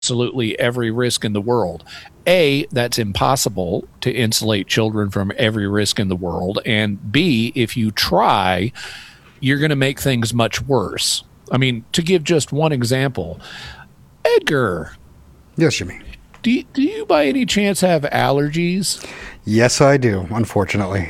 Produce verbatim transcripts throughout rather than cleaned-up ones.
absolutely every risk in the world. A, that's impossible to insulate children from every risk in the world. And B, if you try, you're going to make things much worse. I mean, to give just one example, Edgar. Yes, Jimmy. Do you, do you by any chance have allergies? Yes, I do, unfortunately.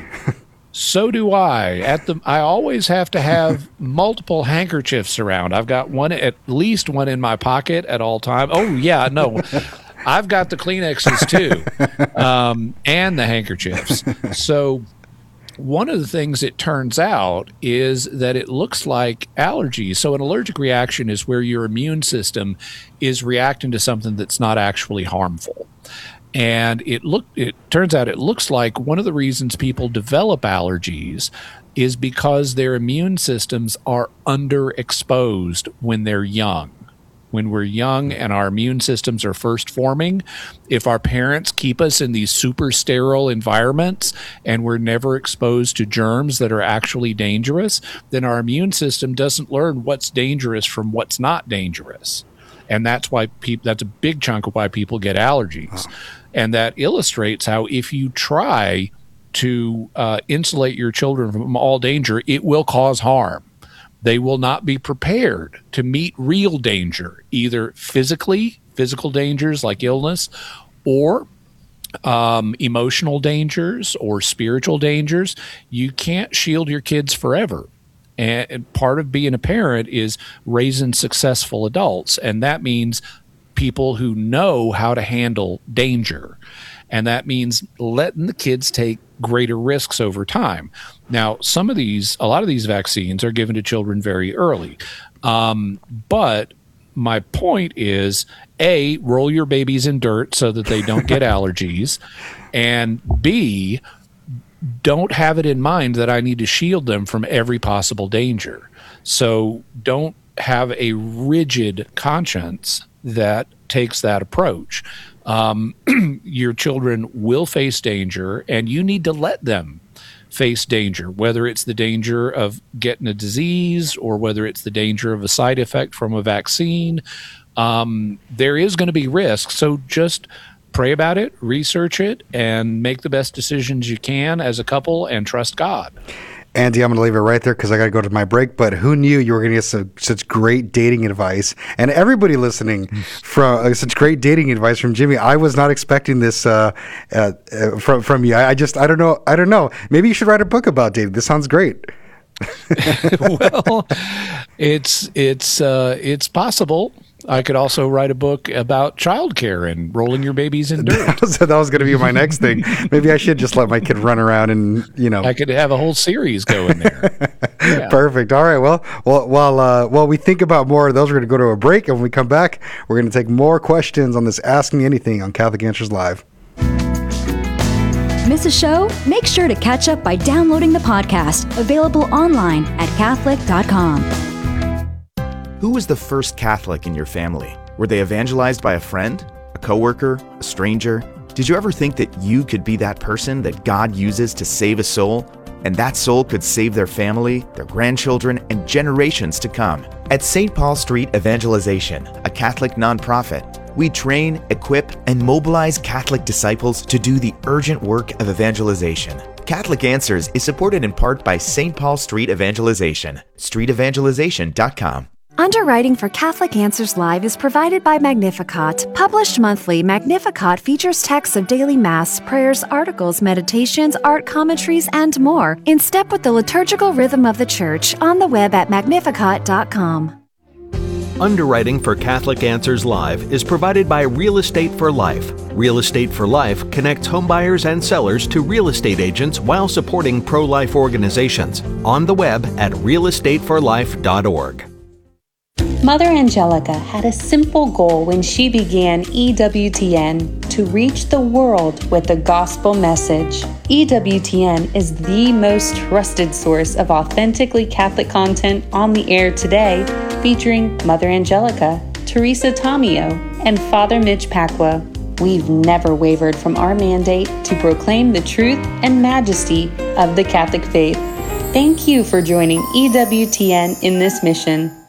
So do I. At the, I always have to have multiple handkerchiefs around. I've got one, at least one in my pocket at all times. Oh, yeah, no. I've got the Kleenexes too, um, and the handkerchiefs. So one of the things it turns out is that it looks like allergies. So an allergic reaction is where your immune system is reacting to something that's not actually harmful. And it look it turns out it looks like one of the reasons people develop allergies is because their immune systems are underexposed when they're young. When we're young and our immune systems are first forming, if our parents keep us in these super sterile environments and we're never exposed to germs that are actually dangerous, then our immune system doesn't learn what's dangerous from what's not dangerous. And that's why people, that's a big chunk of why people get allergies. Oh. And that illustrates how if you try to uh, insulate your children from all danger, it will cause harm. They will not be prepared to meet real danger, either physically, physical dangers like illness, or um, emotional dangers or spiritual dangers. You can't shield your kids forever. And part of being a parent is raising successful adults. And that means people who know how to handle danger. And that means letting the kids take greater risks over time. Now, some of these, a lot of these vaccines are given to children very early. Um, but my point is, A, roll your babies in dirt so that they don't get allergies. And B, don't have it in mind that I need to shield them from every possible danger. So don't have a rigid conscience that takes that approach. Um, your children will face danger, and you need to let them face danger, whether it's the danger of getting a disease or whether it's the danger of a side effect from a vaccine. Um, there is going to be risk. So just pray about it, research it, and make the best decisions you can as a couple and trust God. Andy, I'm going to leave it right there because I got to go to my break. But who knew you were going to get some, such great dating advice? And everybody listening, from uh, such great dating advice from Jimmy. I was not expecting this uh, uh, uh, from from you. I, I just, I don't know. I don't know. Maybe you should write a book about dating. This sounds great. Well, it's it's uh, it's possible. I could also write a book about childcare and rolling your babies in dirt. that was, that was going to be my next thing. Maybe I should just let my kid run around and, you know. I could have a whole series going there. Yeah. Perfect. All right. Well, well, while uh, while we think about more of those, we're going to go to a break. And when we come back, we're going to take more questions on this Ask Me Anything on Catholic Answers Live. Miss a show? Make sure to catch up by downloading the podcast, available online at catholic dot com. Who was the first Catholic in your family? Were they evangelized by a friend, a coworker, a stranger? Did you ever think that you could be that person that God uses to save a soul? And that soul could save their family, their grandchildren, and generations to come. At Saint Paul Street Evangelization, a Catholic nonprofit, we train, equip, and mobilize Catholic disciples to do the urgent work of evangelization. Catholic Answers is supported in part by Saint Paul Street Evangelization, street evangelization dot com. Underwriting for Catholic Answers Live is provided by Magnificat. Published monthly, Magnificat features texts of daily Mass, prayers, articles, meditations, art commentaries, and more, in step with the liturgical rhythm of the Church, on the web at magnificat dot com. Underwriting for Catholic Answers Live is provided by Real Estate for Life. Real Estate for Life connects homebuyers and sellers to real estate agents while supporting pro-life organizations. On the web at real estate for life dot org. Mother Angelica had a simple goal when she began E W T N: to reach the world with the gospel message. E W T N is the most trusted source of authentically Catholic content on the air today, featuring Mother Angelica, Teresa Tomeo, and Father Mitch Pacwa. We've never wavered from our mandate to proclaim the truth and majesty of the Catholic faith. Thank you for joining E W T N in this mission.